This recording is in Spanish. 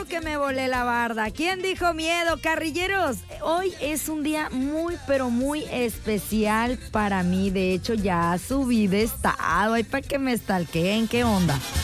Claro que me volé la barda. ¿Quién dijo miedo, carrilleros? Hoy es un día muy, pero muy especial para mí. De hecho, ya subí de estado. Ay, para que me stalkeen. ¿Qué onda?